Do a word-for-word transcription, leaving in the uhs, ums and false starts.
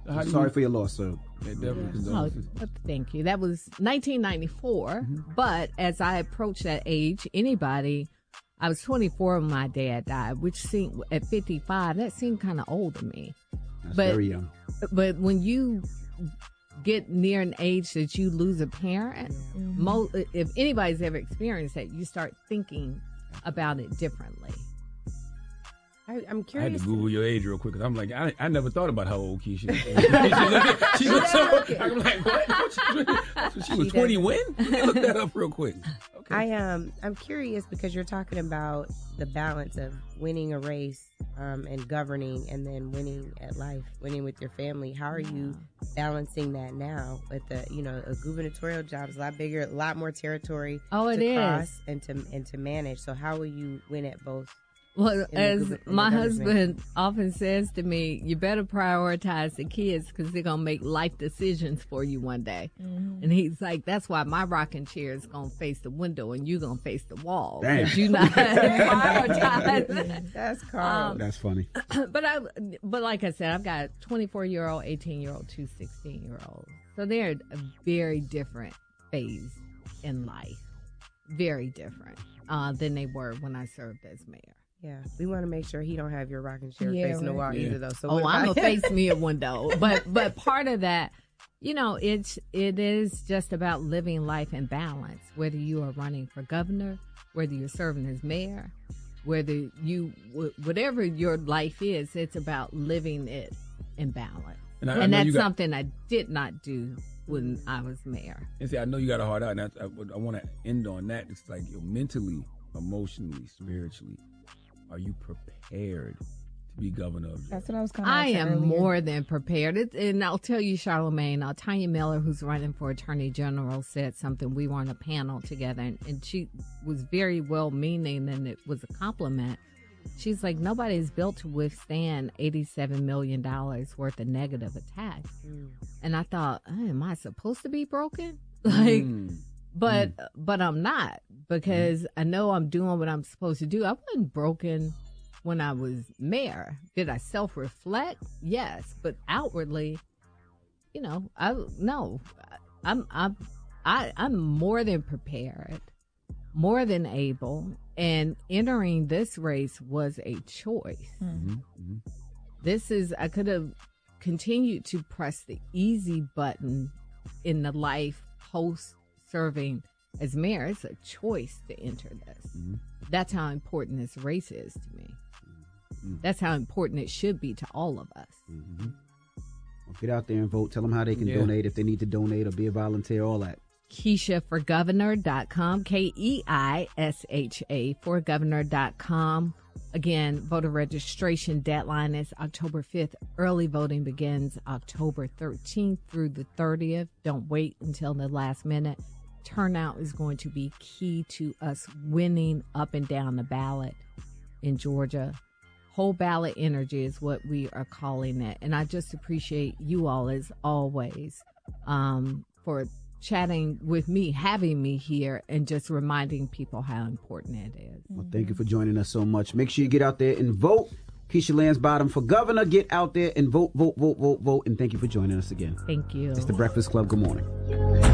I'm sorry for your loss, sir. Yeah, definitely. Oh, thank you. That was nineteen ninety-four. Mm-hmm. But as I approached that age, anybody, I was twenty-four when my dad died, which seemed at fifty-five, that seemed kind of old to me. That's but, very young. But when you get near an age that you lose a parent, mm-hmm. mo- if anybody's ever experienced that, you start thinking about it differently. I, I'm curious. I had to Google your age real quick because I'm like, I, I never thought about how old Keisha is. she, she looks so, I'm like, what? She, she was she twenty when? Let me look that up real quick. Okay. I um I'm curious because you're talking about the balance of winning a race um, and governing, and then winning at life, winning with your family. How are you balancing that now? With the you know a gubernatorial job is a lot bigger, a lot more territory oh, it to is. cross and to and to manage. So how will you win at both? Well, as my husband often says to me, you better prioritize the kids because they're going to make life decisions for you one day. Mm-hmm. And he's like, that's why my rocking chair is going to face the window and you're going to face the wall. Because you're not prioritizing. That's Carl. Um, that's funny. But, I, but like I said, I've got a twenty-four-year-old, eighteen-year-old, two sixteen-year-olds. So they're a very different phase in life. Very different uh, than they were when I served as mayor. Yeah, we want to make sure he don't have your rocking chair yeah, facing right. the wall yeah. either, though. So oh, I'm gonna face me a window, but but part of that, you know, it's it is just about living life in balance. Whether you are running for governor, whether you're serving as mayor, whether you whatever your life is, it's about living it in balance, and, I, and I that's got, something I did not do when I was mayor. And see, I know you got a hard out, and I, I, I want to end on that. It's like you're mentally, emotionally, spiritually. Are you prepared to be governor of Georgia? That's what I was coming I am earlier. more than prepared. It, and I'll tell you, Charlamagne, uh, Tanya Miller, who's running for Attorney General, said something. We were on a panel together, and, and she was very well-meaning, and it was a compliment. She's like, nobody's built to withstand eighty-seven million dollars worth of negative attacks. Mm. And I thought, oh, am I supposed to be broken? Like... Mm. But mm. but I'm not, because mm. I know I'm doing what I'm supposed to do. I wasn't broken when I was mayor. Did I self-reflect? Yes, but outwardly, you know, I no, I'm I'm I, I'm more than prepared, more than able, and entering this race was a choice. Mm-hmm. Mm-hmm. This is I could have continued to press the easy button in the life post. Serving as mayor, it's a choice to enter this. Mm-hmm. That's how important this race is to me. Mm-hmm. That's how important it should be to all of us. Mm-hmm. Well, get out there and vote. Tell them how they can yeah. donate, if they need to donate or be a volunteer, all that. Keisha for governor dot com, K E I S H A for governor dot com. Again, voter registration deadline is October fifth. Early voting begins October thirteenth through the thirtieth. Don't wait until the last minute. Turnout is going to be key to us winning up and down the ballot in Georgia. Whole ballot energy is what we are calling it. And I just appreciate you all, as always, um, for chatting with me, having me here, and just reminding people how important it is. Well, thank you for joining us so much. Make sure you get out there and vote. Keisha Lansbottom for governor. Get out there and vote, vote, vote, vote, vote. And thank you for joining us again. Thank you. It's the Breakfast Club. Good morning.